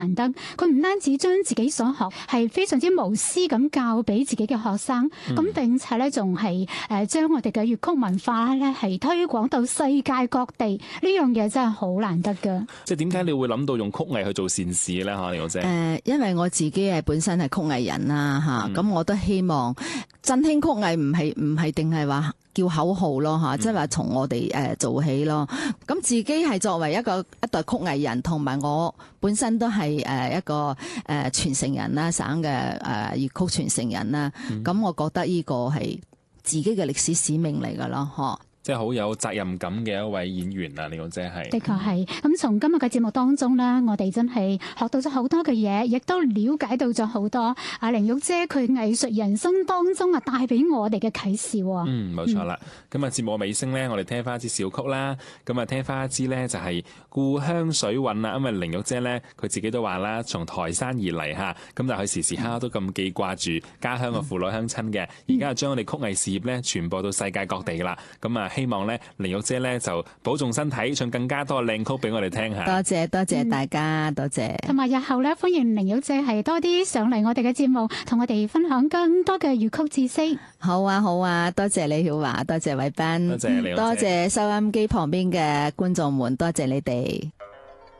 難得，佢唔單止將自己所學係非常之無私咁教俾自己嘅學生，咁並且咧仲係將我哋嘅粵曲文化咧係推廣到世界各地，呢樣嘢真係好難得噶。 即係點解你會諗到用曲藝去做善事咧？嚇，玲玉姐。 因為我自己係本身係曲藝人啦，咁我都希望振興曲藝唔係定係話叫口號咯嚇，即係話從我哋做起咯。咁自己係作為一代曲藝人，同埋我本身都係一個傳承人啦，省嘅粵曲傳承人啦。咁我覺得呢個係自己嘅歷史使命嚟㗎咯，嗬。 即係好有責任感嘅一位演員啊！玲玉姐係， 的確係。咁從今日嘅節目當中咧，我哋真係學到咗好多嘅嘢，亦都了解到咗好多玲玉姐佢藝術人生當中帶俾我哋嘅啟示。 冇錯啦。咁節目尾聲咧，我哋聽翻一支小曲啦。咁聽翻一支咧就係《故鄉水韻》啦。因為玲玉姐咧，佢自己都話啦，從台山而嚟嚇，咁但係佢時時刻刻都咁記掛住家鄉嘅父老鄉親嘅。而家就將我哋曲藝事業咧傳播到世界各地啦。咁希望咧，玲玉姐咧就保重身體，唱更加多嘅靚曲俾我哋聽下。 多謝大家，多謝。 同埋日後咧，歡迎玲玉姐係多啲上嚟我哋嘅節目，同我哋分享更多嘅粵曲知識。 好啊，多謝李曉華，多謝偉斌， 多謝玲玉姐， 多謝收音機旁邊嘅觀眾們，多謝你哋。